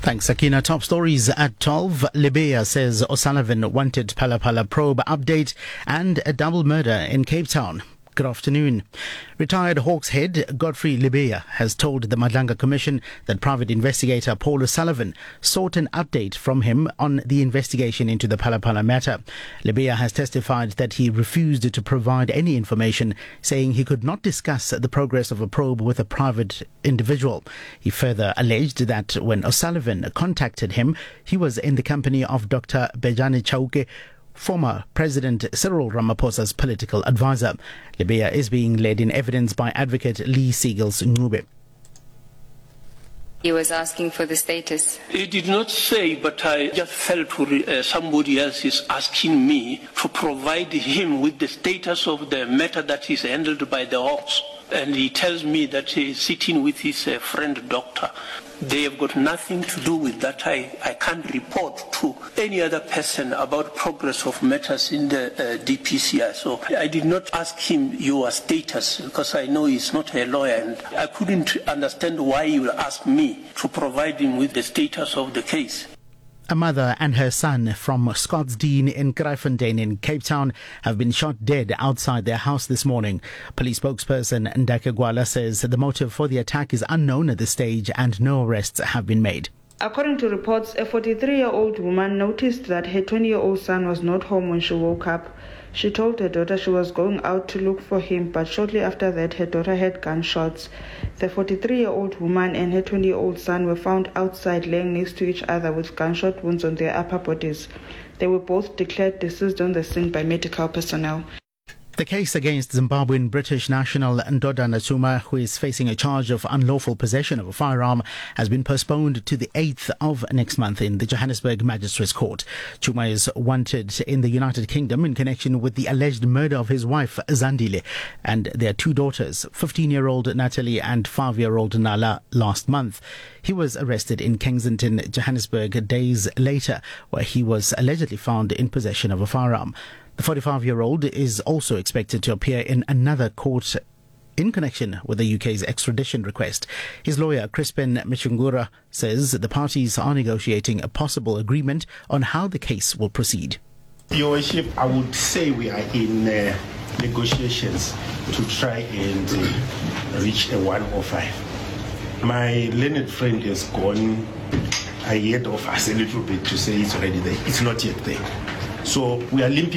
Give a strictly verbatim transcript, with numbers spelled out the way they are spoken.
Thanks, Sakina. Top stories at twelve. Libya says O'Sullivan wanted Phala Phala probe update and a double murder in Cape Town. Good afternoon. Retired Hawks head Godfrey Libya has told the Madlanga Commission that private investigator Paul O'Sullivan sought an update from him on the investigation into the Phala Phala matter. Libya has testified that he refused to provide any information, saying he could not discuss the progress of a probe with a private individual. He further alleged that when O'Sullivan contacted him, he was in the company of Doctor Bejane Chauke, former President Cyril Ramaphosa's political advisor. Libya is being led in evidence by advocate Lee Seagulls-Ncube. He was asking for the status. He did not say, but I just felt uh, somebody else is asking me to provide him with the status of the matter that is handled by the Hawks. And he tells me that he is sitting with his uh, friend doctor. They have got nothing to do with that. I, I can't report to any other person about progress of matters in the uh, D P C I. So I did not ask him your status because I know he's not a lawyer, and I couldn't understand why he will ask me to provide him with the status of the case. A mother and her son from Scottsdene in Kraaifontein in Cape Town have been shot dead outside their house this morning. Police spokesperson Ndake Gwala says the motive for the attack is unknown at this stage and no arrests have been made. According to reports, a forty-three-year-old woman noticed that her twenty-year-old son was not home when she woke up. She told her daughter she was going out to look for him, but shortly after that, her daughter heard gunshots. The forty-three-year-old woman and her twenty-year-old son were found outside laying next to each other with gunshot wounds on their upper bodies. They were both declared deceased on the scene by medical personnel. The case against Zimbabwean British national Ndodana Chuma, who is facing a charge of unlawful possession of a firearm, has been postponed to the eighth of next month in the Johannesburg Magistrates Court. Chuma is wanted in the United Kingdom in connection with the alleged murder of his wife, Zandile, and their two daughters, fifteen-year-old Natalie and five-year-old Nala, last month. He was arrested in Kensington, Johannesburg, days later, where he was allegedly found in possession of a firearm. The forty-five-year-old is also expected to appear in another court in connection with the U K's extradition request. His lawyer, Crispin Michungura, says the parties are negotiating a possible agreement on how the case will proceed. Your Worship, I would say we are in uh, negotiations to try and uh, reach a one oh five. My learned friend has gone ahead of us a little bit to say it's already there. It's not yet there. So we are limping.